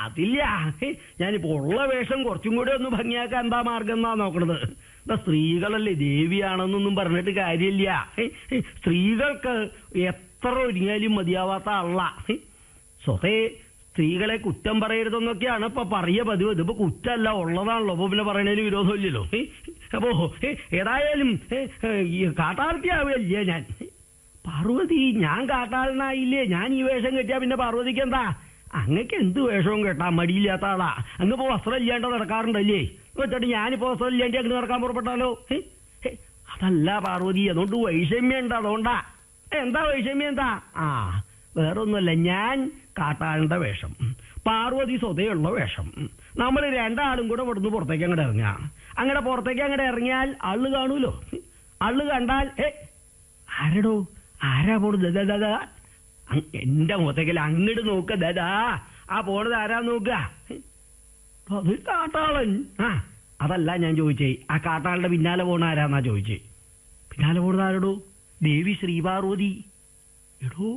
അതില്ല, ഞാനിപ്പോ ഉള്ള വേഷം കുറച്ചും കൂടെ ഒന്ന് ഭംഗിയാക്കാൻ എന്താ മാർഗം എന്നാ നോക്കണത്. സ്ത്രീകളല്ലേ, ദേവിയാണെന്നൊന്നും പറഞ്ഞിട്ട് കാര്യമില്ല. സ്ത്രീകൾക്ക് എത്ര ഒരുങ്ങിയാലും മതിയാവാത്ത ആള. സ്വതേ സ്ത്രീകളെ കുറ്റം പറയരുതെന്നൊക്കെയാണ് ഇപ്പൊ പറയ പതിവ്. ഇതിപ്പോ കുറ്റമല്ല, ഉള്ളതാണല്ലോ. അപ്പൊ പിന്നെ പറയണതിന് വിരോധമില്ലല്ലോ. അപ്പോ ഏതായാലും കാട്ടാളത്തിയാവില്ലേ ഞാൻ. പാർവതി, ഞാൻ കാട്ടാളനായില്ലേ? ഞാൻ ഈ വേഷം കെട്ടിയാ പിന്നെ പാർവതിക്ക് എന്താ? അങ്ങക്ക് എന്ത് വേഷവും കേട്ടാ മടിയില്ലാത്ത ആളാ. അങ്ങിപ്പോ വസ്ത്രം ഇല്ലാണ്ട് നടക്കാറുണ്ടല്ലേ? വെച്ചിട്ട് ഞാനിപ്പോ വസ്ത്രം ഇല്ലാണ്ട് അങ്ങ് നടക്കാൻ പുറപ്പെട്ടാലോ? അതല്ല പാർവതി, അതുകൊണ്ട് വൈഷമ്യം ഉണ്ട്. അതുകൊണ്ടാ. എന്താ വൈഷമ്യം? എന്താ? വേറൊന്നുമല്ല, ഞാൻ കാട്ടാളന്റെ വേഷം, പാർവതി സ്വതയുള്ള വേഷം. നമ്മൾ രണ്ടാളും കൂടെ ഇവിടുന്ന് പുറത്തേക്ക് അങ്ങോട്ട് ഇറങ്ങുക. അങ്ങനെ പുറത്തേക്ക് അങ്ങോട്ട് ഇറങ്ങിയാൽ ആള് കാണൂലോ. ആള് കണ്ടാൽ ആരടോ, ആരാ പോണത്? ദാദാ, എന്റെ മുഖത്തേക്കല്ല, അങ്ങോട്ട് നോക്ക. ദാദാ, ആ പോണത് ആരാ നോക്ക? അത് കാട്ടാളൻ. അതല്ല ഞാൻ ചോദിച്ചേ, ആ കാട്ടാളുടെ പിന്നാലെ പോണ ആരാന്നാ ചോദിച്ചേ. പിന്നാലെ പോണത് ആരടോ? ദേവി ശ്രീപാർവതി. എടോ,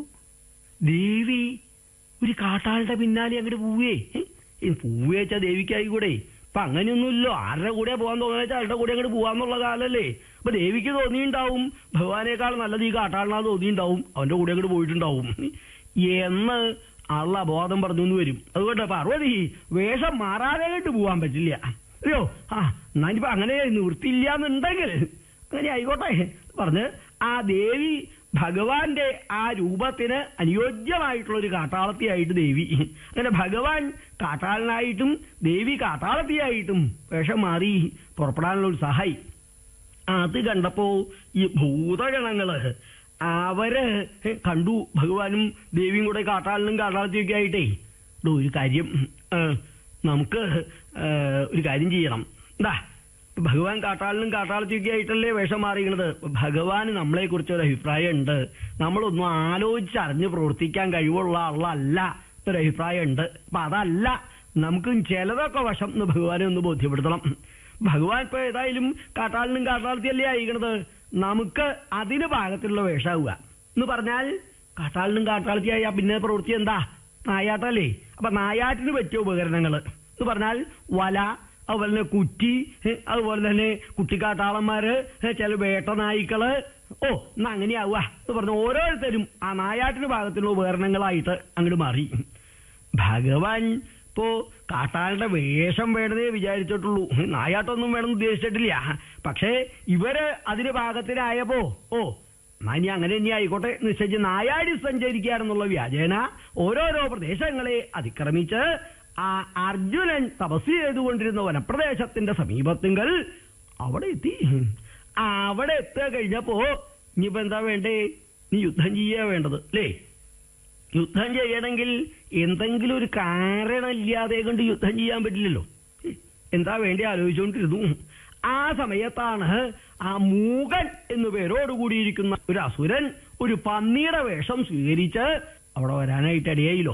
ദേവി ഒരു കാട്ടാളുടെ പിന്നാലെ അങ്ങോട്ട് പോവേ. പൂവേച്ചാ ദേവിക്കായി കൂടെ. ഇപ്പൊ അങ്ങനെയൊന്നുമില്ലോ. ആരുടെ കൂടെ പോകാൻ തോന്നുന്ന വെച്ചാൽ ആരുടെ കൂടെ അങ്ങോട്ട് പോവാന്നുള്ള കാലല്ലേ. അപ്പൊ ദേവിക്ക് തോന്നിയിട്ടുണ്ടാവും ഭഗവാനേക്കാൾ നല്ലത് ഈ കാട്ടാളിനാ തോന്നിയിട്ടുണ്ടാവും, അവന്റെ കൂടെ അങ്ങോട്ട് പോയിട്ടുണ്ടാവും എന്ന് ആളുടെ അബോധം പറഞ്ഞു എന്ന് വരും. അതുകൊണ്ട് പാർവതി, വേഷം മാറാതെ ആയിട്ട് പോവാൻ പറ്റില്ല. അയ്യോ, എന്നാനിപ്പോ അങ്ങനെ നിവൃത്തിയില്ല എന്നുണ്ടെങ്കിൽ അങ്ങനെ ആയിക്കോട്ടെ പറഞ്ഞ് ആ ദേവി ഭഗവാന്റെ ആ രൂപത്തിന് അനുയോജ്യമായിട്ടുള്ള ഒരു കാട്ടാളത്തിയായിട്ട് ദേവി, അങ്ങനെ ഭഗവാൻ കാട്ടാളനായിട്ടും ദേവി കാട്ടാളത്തിയായിട്ടും വേഷം മാറി പുറപ്പെടാനുള്ള ഉത്സാഹമായി. അത് കണ്ടപ്പോ ഈ ഭൂതഗണങ്ങള് അവര് കണ്ടു ഭഗവാനും ദേവിയും കൂടെ കാട്ടാളനും കാട്ടാളത്തിയൊക്കെ ആയിട്ടേ. ഒരു കാര്യം, നമുക്ക് ഒരു കാര്യം ചെയ്യണം. എന്താ, ഭഗവാൻ കാട്ടാളനും കാട്ടാളത്തിയൊക്കെ ആയിട്ടല്ലേ വേഷം മാറിയത്. ഭഗവാന് നമ്മളെ കുറിച്ച് ഒരു അഭിപ്രായം ഉണ്ട്. നമ്മളൊന്നും ആലോചിച്ചറിഞ്ഞ് പ്രവർത്തിക്കാൻ കഴിവുള്ള ആളല്ല ഒരു അഭിപ്രായം ഉണ്ട്. അപ്പൊ അതല്ല, നമുക്ക് ചിലതൊക്കെ വശം എന്ന് ഭഗവാനെ ഒന്ന് ബോധ്യപ്പെടുത്തണം. ഭഗവാൻ ഇപ്പൊ ഏതായാലും കാട്ടാളനും കാട്ടാളത്തിയല്ലേ ആയിക്കണത്. നമുക്ക് അതിന് പാകത്തിലുള്ള വേഷമാവുക എന്ന് പറഞ്ഞാൽ, കാട്ടാളനും കാട്ടാളത്തിയായ പിന്നെ പ്രവൃത്തി എന്താ? നായാട്ടല്ലേ. അപ്പൊ നായാട്ടിന് പറ്റിയ ഉപകരണങ്ങൾ എന്ന് പറഞ്ഞാൽ വല, അതുപോലെ തന്നെ കുറ്റി, അതുപോലെ തന്നെ കുട്ടിക്കാട്ടാളന്മാര്, ചില വേട്ടനായ്ക്കള്. എന്നാ അങ്ങനെയാവുക എന്ന് പറഞ്ഞ ഓരോരുത്തരും ആ നായാട്ടിന് ഭാഗത്തിലുള്ള ഉപകരണങ്ങളായിട്ട് അങ്ങോട്ട് മാറി. ഭഗവാൻ ഇപ്പോ കാട്ടാളുടെ വേഷം വേണമെന്നേ വിചാരിച്ചിട്ടുള്ളൂ, നായാട്ടൊന്നും വേണമെന്ന് ഉദ്ദേശിച്ചിട്ടില്ല. പക്ഷേ ഇവര് അതിന് പാകത്തിനായപ്പോ ഇനി അങ്ങനെ ഇനി ആയിക്കോട്ടെ നിശ്ചയിച്ച് നായാടി സഞ്ചരിക്കാറെന്നുള്ള വ്യാജേന ഓരോരോ പ്രദേശങ്ങളെ അതിക്രമിച്ച് ആ അർജുനൻ തപസ് ചെയ്തുകൊണ്ടിരുന്ന വനപ്രദേശത്തിന്റെ സമീപത്തിങ്കൽ അവിടെ എത്തി. അവിടെ എത്തുക കഴിഞ്ഞപ്പോ ഇനിയിപ്പോ എന്താ വേണ്ടേ? നീ യുദ്ധം ചെയ്യാ വേണ്ടത് അല്ലേ? യുദ്ധം ചെയ്യണമെങ്കിൽ എന്തെങ്കിലും ഒരു കാരണമില്ലാതെ കൊണ്ട് യുദ്ധം ചെയ്യാൻ പറ്റില്ലല്ലോ. എന്താ വേണ്ടി ആലോചിച്ചുകൊണ്ടിരുന്നു. ആ സമയത്താണ് ആ മൂകൻ എന്നു പേരോടുകൂടിയിരിക്കുന്ന ഒരു അസുരൻ ഒരു പന്നിയുടെ വേഷം സ്വീകരിച്ച് അവിടെ വരാനായിട്ട് ഇടയായില്ലോ.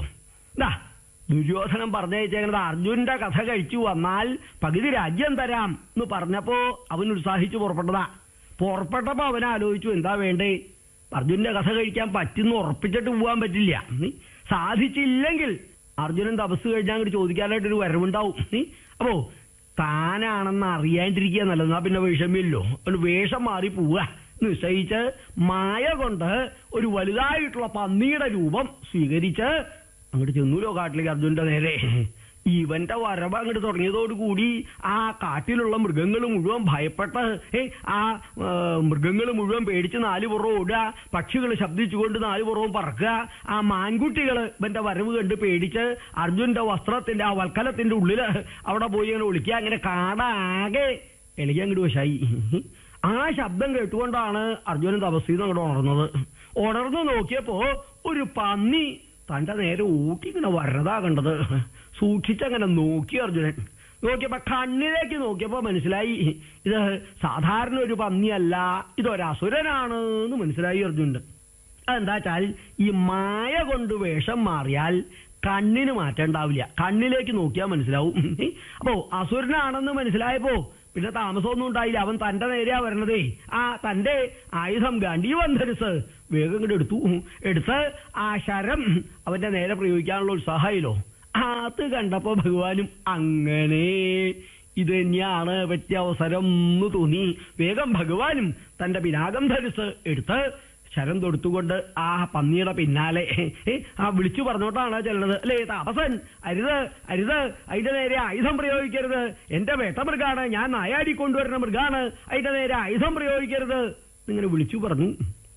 ദുര്യോധനം പറഞ്ഞയച്ചേക്കുന്നത് അർജുനന്റെ കഥ കഴിച്ചു വന്നാൽ പകുതി രാജ്യം തരാം എന്ന് പറഞ്ഞപ്പോ അവൻ ഉത്സാഹിച്ചു പുറപ്പെട്ടതാ. പുറപ്പെട്ടപ്പോ അവൻ ആലോചിച്ചു എന്താ വേണ്ടേ? അർജുനന്റെ കഥ കഴിക്കാൻ പറ്റുന്ന ഉറപ്പിച്ചിട്ട് പോകാൻ പറ്റില്ല. സാധിച്ചില്ലെങ്കിൽ അർജുനൻ തപസ് കഴിഞ്ഞാൽ അങ്ങോട്ട് ചോദിക്കാനായിട്ടൊരു വരവുണ്ടാവും. അപ്പോ താനാണെന്ന് അറിയാണ്ടിരിക്കുക നല്ലത്. എന്നാ പിന്നെ വിഷമില്ലോ. ഒരു വേഷം മാറി പോവുക നിശ്ചയിച്ച് മായ കൊണ്ട് ഒരു വലുതായിട്ടുള്ള പന്നിയുടെ രൂപം സ്വീകരിച്ച് അങ്ങോട്ട് ചെന്നൂലോ കാട്ടിലേക്ക് അർജുനന്റെ നേരെ. ഇവന്റെ വരവ് അങ്ങോട്ട് തുടങ്ങിയതോടുകൂടി ആ കാട്ടിലുള്ള മൃഗങ്ങൾ മുഴുവൻ ഭയപ്പെട്ട് ആ മൃഗങ്ങൾ മുഴുവൻ പേടിച്ച് നാല് പുറവും ഓടുക, പക്ഷികൾ ശബ്ദിച്ചുകൊണ്ട് നാല് പുറവും പറക്കുക. ആ മാൻകുട്ടികൾ ഇവന്റെ വരവ് കണ്ട് പേടിച്ച് അർജുനന്റെ വസ്ത്രത്തിന്റെ ആ വൽക്കലത്തിന്റെ ഉള്ളില് അവിടെ പോയി അങ്ങനെ ഒളിക്കുക. അങ്ങനെ കാടാകെ എനിക്ക് അങ്ങോട്ട് വശായി. ആ ശബ്ദം കേട്ടുകൊണ്ടാണ് അർജുനൻ തപസ്സിന്ന് അങ്ങോട്ട് ഉണർന്നത്. ഉണർന്നു നോക്കിയപ്പോ ഒരു പന്നി തന്റെ നേരെ ഊട്ടി ഇങ്ങനെ വരണതാ കണ്ടത്. സൂക്ഷിച്ചങ്ങനെ നോക്കി അർജുനൻ. നോക്കിയപ്പോ കണ്ണിലേക്ക് നോക്കിയപ്പോ മനസ്സിലായി ഇത് സാധാരണ ഒരു പന്നിയല്ല, ഇതൊരസുരനാണ് എന്ന് മനസ്സിലായി അർജുനൻ. അതെന്താ വെച്ചാൽ ഈ മായ കൊണ്ട് വേഷം മാറിയാൽ കണ്ണിന് മാറ്റം ഉണ്ടാവില്ല, കണ്ണിലേക്ക് നോക്കിയാൽ മനസ്സിലാവും. അപ്പോ അസുരനാണെന്ന് മനസ്സിലായപ്പോ പിന്നെ താമസമൊന്നും ഉണ്ടായില്ല. അവൻ തന്റെ നേരെയാ വരണതേ. ആ തന്റെ ആയുധം ഗാന്ധീവം ധരിച്ച് വേഗം ഇങ്ങോട്ട് എടുത്ത് ആ ശരം അവന്റെ നേരെ പ്രയോഗിക്കാനുള്ള ഉത്സാഹമായില്ലോ. അത് കണ്ടപ്പോ ഭഗവാനും അങ്ങനെ ഇത് തന്നെയാണ് പറ്റിയ അവസരം എന്ന് തോന്നി. വേഗം ഭഗവാനും തന്റെ പിനാകം ധരിച്ച് എടുത്ത് ശരം തൊടുത്തുകൊണ്ട് ആ പന്നിയുടെ പിന്നാലെ ആ വിളിച്ചു പറഞ്ഞോട്ടാണ് ചെല്ലണത്. അല്ലേ, താപസൻ, അരുത് അരുത്, അതിന്റെ നേരെ ആയുധം പ്രയോഗിക്കരുത്, എന്റെ വേട്ടമൃഗാണ്, ഞാൻ നായാടി കൊണ്ടുവരുന്ന മൃഗാണ്, അതിന്റെ നേരെ ആയുധം പ്രയോഗിക്കരുത് എന്നിങ്ങനെ വിളിച്ചു പറഞ്ഞു.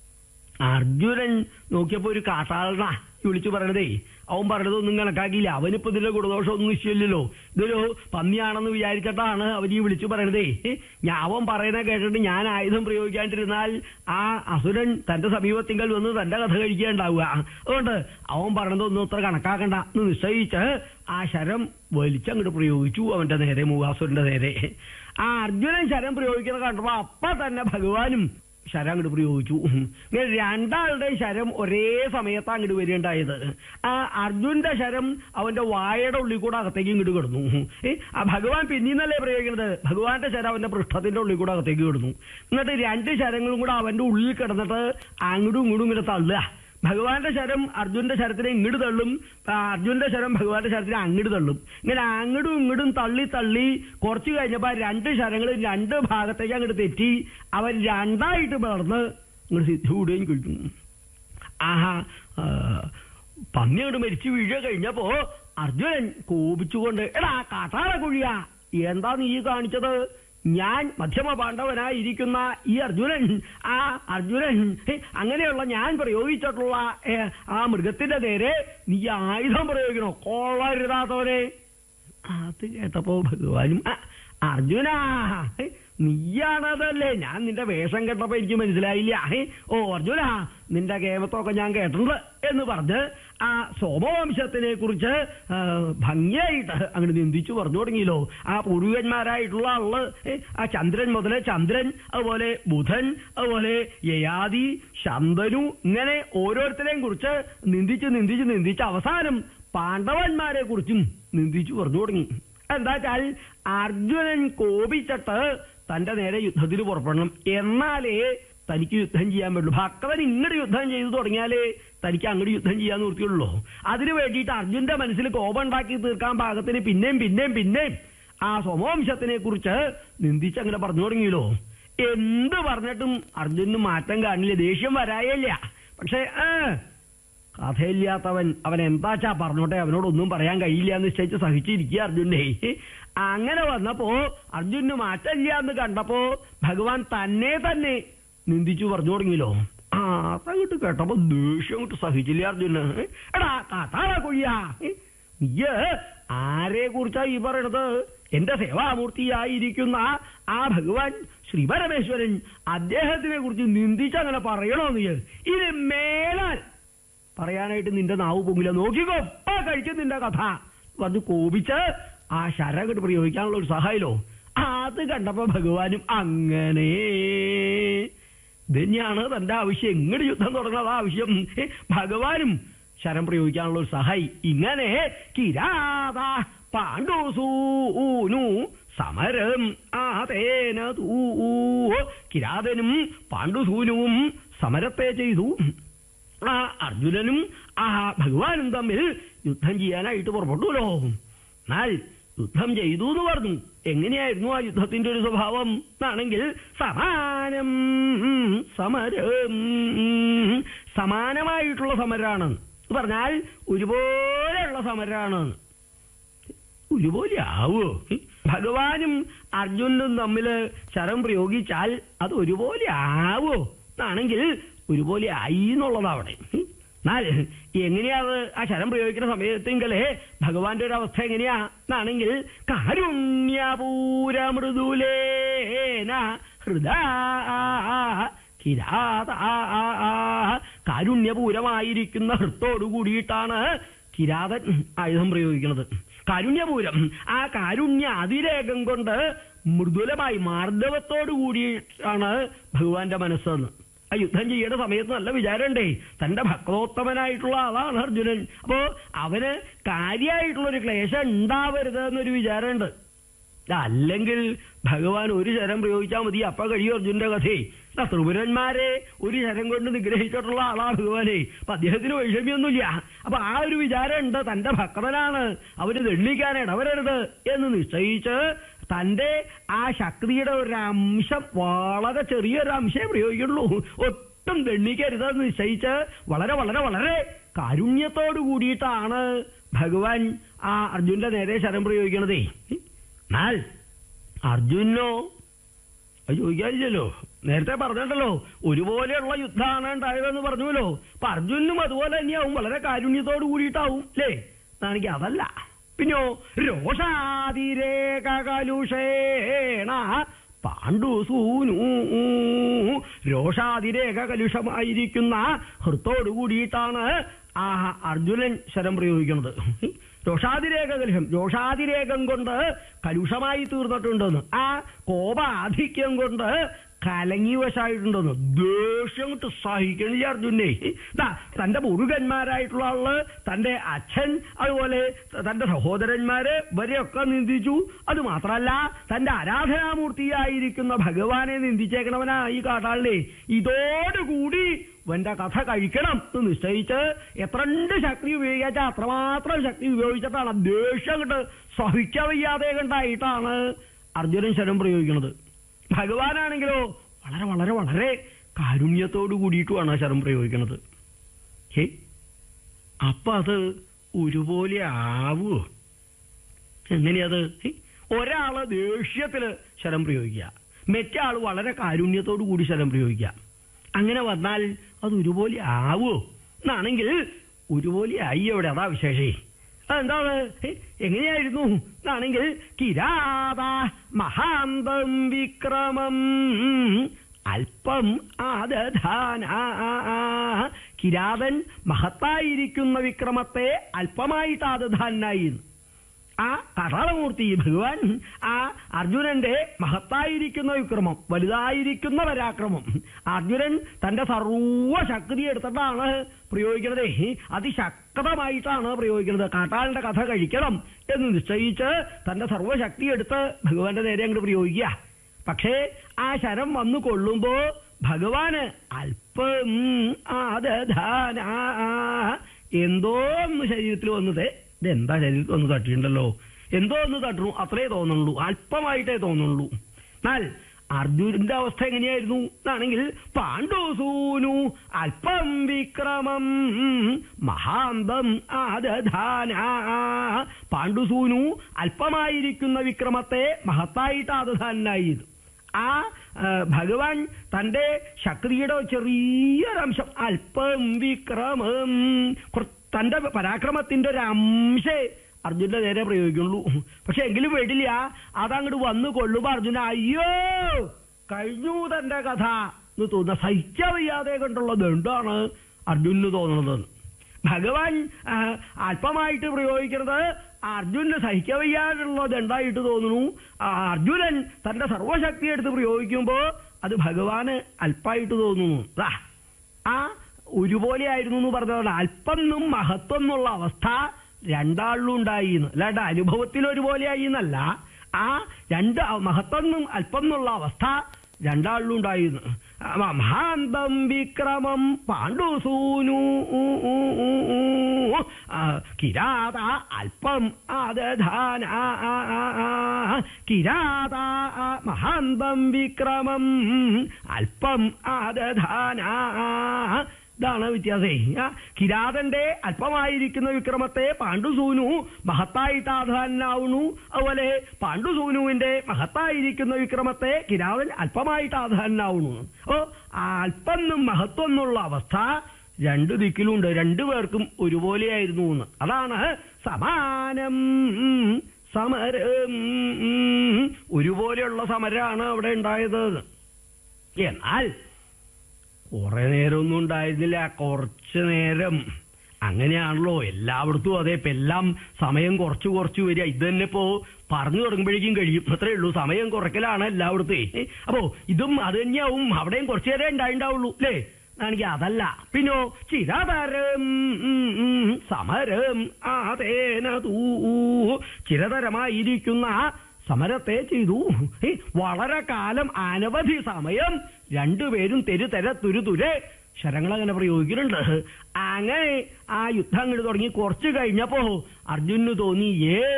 അർജുനൻ നോക്കിയപ്പോ ഒരു കാട്ടാളനാ വിളിച്ചു പറയണതേ. അവൻ പറഞ്ഞതൊന്നും കണക്കാക്കിയില്ല. അവനിപ്പോ ഇതിന്റെ ഗുണദോഷം ഒന്നും നിശ്ചയില്ലല്ലോ. ഇതൊരു പന്നിയാണെന്ന് വിചാരിച്ചിട്ടാണ് അവൻ ഈ വിളിച്ചു പറയണതേ. അവൻ പറയുന്ന കേട്ടിട്ട് ഞാൻ ആയുധം പ്രയോഗിക്കാണ്ടിരുന്നാൽ ആ അസുരൻ തന്റെ സമീപത്തിങ്കൽ വന്ന് തന്റെ കഥ കഴിക്കാണ്ടാവുക. അതുകൊണ്ട് അവൻ പറഞ്ഞതൊന്നും അത്ര കണക്കാക്കണ്ട എന്ന് നിശ്ചയിച്ച് ആ ശരം വലിച്ചങ്ങോട്ട് പ്രയോഗിച്ചു അവന്റെ നേരെ, മൂകാസുരന്റെ നേരെ. ആ അർജുനൻ ശരം പ്രയോഗിക്കുന്നത് കണ്ടപ്പോ അപ്പൊ തന്നെ ഭഗവാനും ശരം അങ്ങോട്ട് പ്രയോഗിച്ചു. ഇങ്ങനെ രണ്ടാളുടെ ശരം ഒരേ സമയത്താണ് അങ്ങോട്ട് വരികയുണ്ടായത്. ആ അർജുന്റെ ശരം അവന്റെ വായയുടെ ഉള്ളിൽ കൂടെ അകത്തേക്ക് ഇങ്ങോട്ട് കിടന്നു. ആ ഭഗവാൻ പിന്നീന്നല്ലേ പ്രയോഗിക്കുന്നത്, ഭഗവാന്റെ ശരം അവന്റെ പൃഷ്ഠത്തിന്റെ ഉള്ളിൽ കൂടെ അകത്തേക്ക് കിടന്നു. എന്നിട്ട് രണ്ട് ശരങ്ങളും കൂടെ അവന്റെ ഉള്ളിൽ കിടന്നിട്ട് അങ്ങോട്ടും ഇങ്ങോട്ടും ഇങ്ങനെ തള്ളുക. ഭഗവാന്റെ ശരം അർജുന്റെ ശരത്തിനെ ഇങ്ങോട്ട് തള്ളും, അർജുന്റെ ശരം ഭഗവാന്റെ ശരത്തിനെ അങ്ങോട്ട് തള്ളും. ഇങ്ങനെ അങ്ങോട്ടും ഇങ്ങോട്ടും തള്ളി തള്ളി കുറച്ചു കഴിഞ്ഞപ്പോ രണ്ട് ശരങ്ങളും രണ്ട് ഭാഗത്തേക്ക് അങ്ങോട്ട് തെറ്റി അവൻ രണ്ടായിട്ട് വളർന്ന് ഇങ്ങോട്ട് സിദ്ധികൂടുകയും കഴിഞ്ഞു. ആഹാ, പന്നി അങ്ങോട്ട് മരിച്ചു വീഴുക കഴിഞ്ഞപ്പോ അർജുനൻ കോപിച്ചുകൊണ്ട്, എടാ കാട്ടാള കുഴിയാ, എന്താ നീ കാണിച്ചത്? ഞാൻ മധ്യമ പാണ്ഡവനായിരിക്കുന്ന ഈ അർജുനൻ, ആ അർജുനൻ അങ്ങനെയുള്ള ഞാൻ പ്രയോഗിച്ചിട്ടുള്ള ആ മൃഗത്തിന്റെ നേരെ നീ ആയുധം പ്രയോഗിക്കണോ? കൊള്ളരുതാത്തവരെ. അത് കേട്ടപ്പോ ഭഗവാനും, അർജുനാ നീയാണതല്ലേ, ഞാൻ നിന്റെ വേഷം കേട്ടപ്പോ എനിക്ക് മനസ്സിലായില്ല. ഓ അർജുന, നിന്റെ കേമത്തൊക്കെ ഞാൻ കേട്ടിട്ടുണ്ട് എന്ന് പറഞ്ഞ് ആ സോമവംശത്തിനെ കുറിച്ച് ഭംഗിയായിട്ട് അങ്ങനെ നിന്ദിച്ചു പറഞ്ഞു തുടങ്ങിയല്ലോ. ആ പൂർവികന്മാരായിട്ടുള്ള ആള്, ആ ചന്ദ്രൻ മുതല് ചന്ദ്രൻ, അതുപോലെ ബുധൻ, അതുപോലെ യയാതി, ശന്തനു, ഇങ്ങനെ ഓരോരുത്തരെയും കുറിച്ച് നിന്ദിച്ച് നിന്ദിച്ച് നിന്ദിച്ച് അവസാനം പാണ്ഡവന്മാരെ കുറിച്ചും നിന്ദിച്ചു പറഞ്ഞു തുടങ്ങി. എന്താ വെച്ചാൽ അർജുനൻ കോപിച്ചിട്ട് തന്റെ നേരെ യുദ്ധത്തിന് പുറപ്പെടണം, എന്നാലേ തനിക്ക് യുദ്ധം ചെയ്യാൻ പറ്റുള്ളൂ. ഭക്തൻ ഇങ്ങോട്ട് യുദ്ധം ചെയ്തു തുടങ്ങിയാലേ തനിക്ക് അങ്ങോട്ട് യുദ്ധം ചെയ്യാൻ നിർത്തിയുള്ളൂ. അതിനു വേണ്ടിയിട്ട് അർജുന്റെ മനസ്സിൽ കോപം ഉണ്ടാക്കി തീർക്കാൻ പാകത്തിന് പിന്നെയും പിന്നെയും പിന്നെയും ആ സോമവംശത്തിനെ കുറിച്ച് നിന്ദിച്ചങ്ങനെ പറഞ്ഞു തുടങ്ങിയല്ലോ. എന്ത് പറഞ്ഞിട്ടും അർജുനന് മാറ്റം കാണില്ല, ദേഷ്യം വരായില്ല. പക്ഷെ കഥയില്ലാത്തവൻ അവൻ എന്താച്ചാ പറഞ്ഞോട്ടെ, അവനോടൊന്നും പറയാൻ കഴിയില്ല എന്ന് നിശ്ചയിച്ച് സഹിച്ചിരിക്കുക അർജുനെ. അങ്ങനെ വന്നപ്പോ അർജുനന് മാറ്റമില്ല എന്ന് കണ്ടപ്പോ ഭഗവാൻ തന്നെ തന്നെ നിന്ദിച്ചു പറഞ്ഞു തുടങ്ങിയല്ലോ. അതങ്ങോട്ട് കേട്ടപ്പോ ദേഷ്യം അങ്ങോട്ട് സഹിച്ചില്ല അർജുന്. എടാ കാട്ടാള കൊയ്യാ, നീ ആരെ കുറിച്ചാ ഈ പറയണത്? എന്റെ സേവാമൂർത്തിയായിരിക്കുന്ന ആ ഭഗവാൻ ശ്രീ പരമേശ്വരൻ, അദ്ദേഹത്തിനെ കുറിച്ച് നിന്ദിച്ചങ്ങനെ പറയണോ നീ? ഇത് മേലാൽ പറയാനായിട്ട് നിന്റെ നാവ് പൊങ്ങില്ല, നോക്കിക്കോ കഴിക്കും നിന്റെ കഥ വന്ന് കോപിച്ച് ആ ശരങ്ങട്ട് പ്രയോഗിക്കാനുള്ള ഒരു സഹായമല്ലോ. അത് കണ്ടപ്പോ ഭഗവാനും അങ്ങനെ തന്നെയാണ് തന്റെ ആവശ്യം, എങ്ങോട്ട് യുദ്ധം തുടങ്ങുന്നത് ആവശ്യം. ഭഗവാനും ശരം പ്രയോഗിക്കാനുള്ള ഒരു സഹായി. ഇങ്ങനെ കിരാത പാണ്ഡുസൂനു സമരം ആതേന തൂ, കിരാതനും പാണ്ഡുസൂനുവും സമരത്തെ ചെയ്തു. ആ അർജുനനും ആ ഭഗവാനും തമ്മിൽ യുദ്ധം ചെയ്യാനായിട്ട് പുറപ്പെട്ടുല്ലോ. എന്നാൽ യുദ്ധം ചെയ്തു എന്ന് പറഞ്ഞു. എങ്ങനെയായിരുന്നു ആ യുദ്ധത്തിന്റെ ഒരു സ്വഭാവം എന്നാണെങ്കിൽ, സമാനം സമരം, സമാനമായിട്ടുള്ള സമരാണ് പറഞ്ഞാൽ ഒരുപോലെയുള്ള സമരാണ്. ഒരുപോലെ ആവോ? ഭഗവാനും അർജുനനും തമ്മിൽ ശരം പ്രയോഗിച്ചാൽ അത് ഒരുപോലെ ആവോ എന്നാണെങ്കിൽ ഒരുപോലെ ആയി എന്നുള്ളതാവിടെ. എന്നാൽ എങ്ങനെയാത് ആ ശരം പ്രയോഗിക്കുന്ന സമയത്തെങ്കിലേ ഭഗവാന്റെ ഒരു അവസ്ഥ എങ്ങനെയാ എന്നാണെങ്കിൽ, കാരുണ്യപൂരമൃദുലേന ഹൃദാ കിരാത, കാരുണ്യപൂരമായിരിക്കുന്ന ഹൃത്തോടു കൂടിയിട്ടാണ് കിരാതൻ ആയുധം പ്രയോഗിക്കുന്നത്. കാരുണ്യപൂരം, ആ കാരുണ്യ അതിരേകം കൊണ്ട് മൃദുലമായി മാർദ്ദവത്തോടു കൂടിയിട്ടാണ് ഭഗവാന്റെ മനസ്സെന്ന്. ആ യുദ്ധം ചെയ്യേണ്ട സമയത്ത് നല്ല വിചാരമുണ്ടേ, തന്റെ ഭക്തോത്തമനായിട്ടുള്ള ആളാണ് അർജുനൻ. അപ്പോ അവന് കാര്യമായിട്ടുള്ളൊരു ക്ലേശം ഉണ്ടാവരുത് എന്നൊരു വിചാരമുണ്ട്. അല്ലെങ്കിൽ ഭഗവാൻ ഒരു ശരം പ്രയോഗിച്ചാൽ മതി, അപ്പ കഴിയും അർജുനന്റെ കഥയെ. ത്രിപുരന്മാരെ ഒരു ശരം കൊണ്ട് നിഗ്രഹിച്ചിട്ടുള്ള ആളാ ഭഗവാനെ. അപ്പൊ അദ്ദേഹത്തിന് വൈഷമ്യൊന്നുമില്ല. അപ്പൊ ആ ഒരു വിചാരം ഉണ്ട്, തന്റെ ഭക്തനാണ്, അവന് ദണ്ഡിക്കാൻ ഇടവരരുത് എന്ന് നിശ്ചയിച്ച് തന്റെ ആ ശക്തിയുടെ ഒരു അംശം, വളരെ ചെറിയൊരു അംശമേ പ്രയോഗിക്കുള്ളൂ, ഒട്ടും ദണ്ഡിക്കരുതെന്ന് നിശ്ചയിച്ച് വളരെ വളരെ വളരെ കാരുണ്യത്തോടു കൂടിയിട്ടാണ് ഭഗവാൻ ആ അർജുനന്റെ നേരെ ശരം പ്രയോഗിക്കണതേ. എന്നാൽ അർജുനോ അത് ചോദിക്കാനില്ലല്ലോ. നേരത്തെ പറഞ്ഞിട്ടല്ലോ ഒരുപോലെയുള്ള യുദ്ധമാണ് ഉണ്ടായതെന്ന് പറഞ്ഞുവല്ലോ. അപ്പൊ അർജുനും അതുപോലെ തന്നെയാവും, വളരെ കാരുണ്യത്തോട് കൂടിയിട്ടാവും അല്ലേ? ആണെങ്കിൽ അതല്ല. പിന്നെയോ രോഷാതിരേക കലുഷേണ പാണ്ഡുസൂനു, രോഷാതിരേക കലുഷമായിരിക്കുന്ന ഹൃത്തോടു കൂടിയിട്ടാണ് ആ അർജുനൻ ശരം പ്രയോഗിക്കുന്നത്. രോഷാതിരേക കലുഷം, രോഷാതിരേകം കൊണ്ട് കലുഷമായി തീർന്നിട്ടുണ്ടെന്ന്, ആ കോപാധിക്യം കൊണ്ട് കലങ്ങിവശായിട്ടുണ്ടെന്ന്. ദേഷ്യം കൊണ്ട് സഹിക്കണില്ല അർജുനെ. തന്റെ മുരുകന്മാരായിട്ടുള്ള ആള്, തന്റെ അച്ഛൻ, അതുപോലെ തന്റെ സഹോദരന്മാര് ഇവരെയൊക്കെ നിന്ദിച്ചു. അത് മാത്രല്ല തന്റെ ആരാധനാമൂർത്തിയായിരിക്കുന്ന ഭഗവാനെ നിന്ദിച്ചേക്കണവനാ ഈ കാട്ടാളിനെ. ഇതോടുകൂടി ഇവന്റെ കഥ കഴിക്കണം എന്ന് നിശ്ചയിച്ച് എത്രണ്ട് ശക്തി ഉപയോഗിച്ചാൽ അത്രമാത്രം ശക്തി ഉപയോഗിച്ചിട്ടാണ്, ദേഷ്യം കണ്ട് സഹിക്കവയ്യാതെ കണ്ടായിട്ടാണ് അർജുനൻ ശരം പ്രയോഗിക്കുന്നത്. ഭഗവാനാണെങ്കിലോ വളരെ വളരെ വളരെ കാരുണ്യത്തോടു കൂടിയിട്ടുമാണ് ശരം പ്രയോഗിക്കുന്നത്. അപ്പൊ അത് ഒരുപോലെ ആവുമോ? എങ്ങനെയത്? ഒരാള് ദേഷ്യത്തില് ശരം പ്രയോഗിക്കുക, മറ്റേ ആള് വളരെ കാരുണ്യത്തോടു കൂടി ശരം പ്രയോഗിക്കുക. അങ്ങനെ വന്നാൽ അത് ഒരുപോലെ ആവുമോ? എന്നാണെങ്കിൽ ഒരുപോലെ ആയി അവിടെ, അതാ വിശേഷേ. അതെന്താണ്? എങ്ങനെയായിരുന്നു എന്നാണെങ്കിൽ കിരാത മഹാന്തം വിക്രമം അല്പം ആദധാന. കിരാതൻ മഹത്തായിരിക്കുന്ന വിക്രമത്തെ അല്പമായിട്ട് ആദധാനായി. ആ കാട്ടാളമൂർത്തി ഭഗവാൻ ആ അർജുനന്റെ മഹത്തായിരിക്കുന്ന വിക്രമം, വലുതായിരിക്കുന്ന പരാക്രമം അർജുനൻ തന്റെ സർവശക്തി എടുത്തിട്ടാണ് പ്രയോഗിക്കുന്നത്. അതിശക്തമായിട്ടാണ് പ്രയോഗിക്കുന്നത്. കാട്ടാളിന്റെ കഥ കഴിക്കണം എന്ന് നിശ്ചയിച്ച് തന്റെ സർവശക്തി എടുത്ത് ഭഗവാന്റെ നേരെ അങ്ങോട്ട് പ്രയോഗിക്കുക. പക്ഷേ ആ ശരം വന്നു കൊള്ളുമ്പോ ഭഗവാന് അല്പം ആദധാന, എന്തോ ഒന്ന് ശരീരത്തിൽ വന്നത്. ഇതെന്താ ശരീരത്തിൽ ഒന്ന് തട്ടിയിട്ടുണ്ടല്ലോ, എന്തോ ഒന്ന് തട്ടണു, അത്രേ തോന്നുള്ളൂ, അല്പമായിട്ടേ തോന്നുള്ളൂ. എന്നാൽ അർജുനന്റെ അവസ്ഥ എങ്ങനെയായിരുന്നു എന്നാണെങ്കിൽ പാണ്ഡുസൂനു അല്പം വിക്രമം മഹാന്തം ആദധാന. പാണ്ഡുസൂനു അല്പമായിരിക്കുന്ന വിക്രമത്തെ മഹത്തായിട്ട് ആദധാനായി. ആ ഭഗവാൻ തന്റെ ശക്തിയുടെ ചെറിയൊരംശം, അല്പം വിക്രമം, തന്റെ പരാക്രമത്തിന്റെ ഒരു അംശേ അർജുനന്റെ നേരെ പ്രയോഗിക്കുള്ളൂ. പക്ഷെ എങ്കിലും വേണ്ടില്ല, അതങ്ങോട്ട് വന്നു കൊള്ളുമ്പോ അർജുന അയ്യോ കഴിഞ്ഞു തന്റെ കഥ എന്ന് തോന്നുന്ന, സഹിക്കാൻ വയ്യാതെ കൊണ്ടുള്ളത് എന്താണ് അർജുനന് തോന്നുന്നത്. ഭഗവാൻ അല്പമായിട്ട് പ്രയോഗിക്കുന്നത് അർജുനന് സഹിക്കാൻ വയ്യാതുള്ളത് എന്തായിട്ട് തോന്നുന്നു. അർജുനൻ തന്റെ സർവശക്തി എടുത്ത് പ്രയോഗിക്കുമ്പോ അത് ഭഗവാന് അല്പമായിട്ട് തോന്നുന്നു. ആ ഒരുപോലെ ആയിരുന്നു എന്ന് പറഞ്ഞതാണ്. അല്പമെന്നും മഹത്വം എന്നുള്ള അവസ്ഥ രണ്ടാളിലും ഉണ്ടായി, അല്ലാണ്ട് അനുഭവത്തിൽ ഒരുപോലെയായി എന്നല്ല. ആ രണ്ട് മഹത്വം അല്പം എന്നുള്ള അവസ്ഥ രണ്ടാളിലും ഉണ്ടായിരുന്നു. മഹാന്തം വിക്രമം പാണ്ഡുസൂനു കിരാത അല്പം ആദധാന. കിരാത മഹാന്തം വിക്രമം അല്പം ആദധാന. ഇതാണ് വ്യത്യാസേ. കിരാതന്റെ അല്പമായിരിക്കുന്ന വിക്രമത്തെ പാണ്ഡുസൂനു മഹത്തായിട്ട് ആധാനാവുന്നു. അതുപോലെ പാണ്ഡുസൂനുവിന്റെ മഹത്തായിരിക്കുന്ന വിക്രമത്തെ കിരാതൻ അല്പമായിട്ട് ആധാനാവുന്നു. അപ്പോ അല്പം മഹത്വം എന്നുള്ള അവസ്ഥ രണ്ടു ദിക്കിലുണ്ട്, രണ്ടുപേർക്കും ഒരുപോലെയായിരുന്നു എന്ന്. അതാണ് സമാനം സമരം. ഒരുപോലെയുള്ള സമരമാണ് അവിടെ ഉണ്ടായത്. എന്നാൽ കുറെ നേരമൊന്നും ഉണ്ടായിരുന്നില്ല, കുറച്ചു നേരം. അങ്ങനെയാണല്ലോ എല്ലായിടത്തും. അതെ, ഇപ്പൊ എല്ലാം സമയം കുറച്ചു കുറച്ചു വരിക. ഇത് തന്നെ ഇപ്പോ പറഞ്ഞു തുടങ്ങുമ്പോഴേക്കും കഴിയും, അത്രേ ഉള്ളൂ. സമയം കുറയ്ക്കലാണ് എല്ലായിടത്തും. അപ്പോ ഇതും അത് തന്നെയാവും, അവിടെയും കുറച്ചു നേരം ഉണ്ടാവുള്ളൂ അല്ലേ? ആണെങ്കിൽ അതല്ല. പിന്നോ ചിരതരം സമരം ആതേന തൂ. ചിരതരമായിരിക്കുന്ന സമരത്തെ ചെയ്തു. വളരെ കാലം അനവധി സമയം രണ്ടുപേരും തുരുതുരെ ശരങ്ങളങ്ങനെ പ്രയോഗിക്കുന്നുണ്ട്. അങ്ങനെ ആ യുദ്ധം അങ്ങോട്ട് തുടങ്ങി കുറച്ച് കഴിഞ്ഞപ്പോ അർജുനന് തോന്നി